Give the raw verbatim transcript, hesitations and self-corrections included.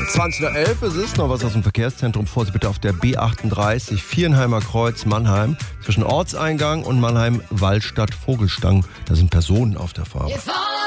zwanzig Uhr elf ist es, noch was aus dem Verkehrszentrum. Vorsicht bitte auf der B achtunddreißig, Vierenheimer Kreuz, Mannheim. Zwischen Ortseingang und Mannheim, Wallstadt, Vogelstang. Da sind Personen auf der Fahrt.